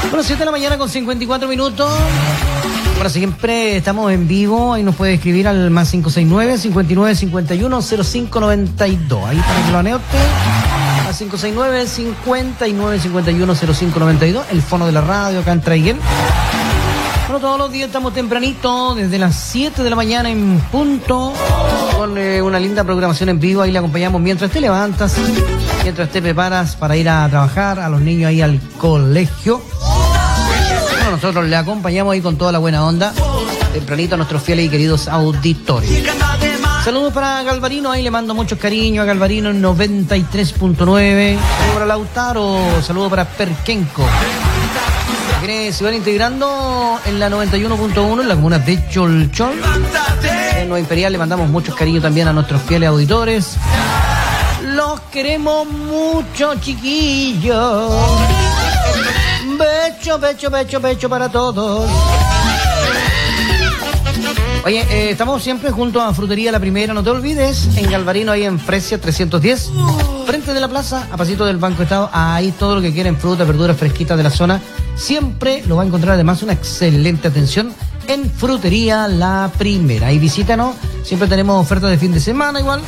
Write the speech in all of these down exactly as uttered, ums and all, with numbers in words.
Bueno, siete de la mañana con cincuenta y cuatro minutos. Bueno, siempre estamos en vivo. Ahí nos puede escribir al más cinco seis nueve, cincuenta y nueve cincuenta y uno, cero cinco noventa y dos. Ahí para que lo anote. Más cinco seis nueve, cincuenta y nueve cincuenta y uno, cero cinco noventa y dos. El fono de la radio acá en Traiguén. Bueno, todos los días estamos tempranito, desde las siete de la mañana en punto, con eh, una linda programación en vivo. Ahí le acompañamos mientras te levantas, mientras te preparas para ir a trabajar, a los niños ahí al colegio. Bueno, nosotros le acompañamos ahí con toda la buena onda, tempranito a nuestros fieles y queridos auditores. Saludos para Galvarino, ahí le mando muchos cariños a Galvarino en noventa y tres punto nueve. Saludos para Lautaro, saludos para Perquenco. Quienes se van integrando en la noventa y uno punto uno en la comuna de Cholchol. En Nueva Imperial le mandamos muchos cariños también a nuestros fieles auditores. Los queremos mucho, chiquillos. Becho, becho, becho, becho para todos. Oye, eh, estamos siempre junto a Frutería La Primera, no te olvides, en Galvarino, ahí en Fresia trescientos diez, frente de la plaza, a pasito del Banco Estado. Ahí todo lo que quieren, frutas, verduras fresquitas de la zona, siempre lo va a encontrar. Además, una excelente atención en Frutería La Primera. Ahí visítanos, siempre tenemos ofertas de fin de semana igual.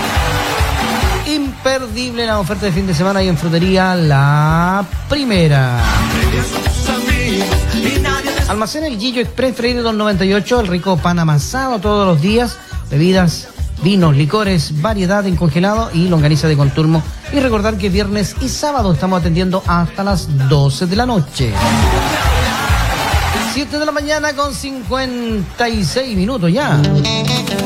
Imperdible la oferta de fin de semana ahí en Frutería La Primera. Almacén El Gillo Express, Freire dos noventa y ocho, el rico pan amasado todos los días, bebidas, vinos, licores, variedad en congelado y longaniza de conturmo. Y recordar que viernes y sábado estamos atendiendo hasta las doce de la noche. siete de la mañana con cincuenta y seis minutos ya.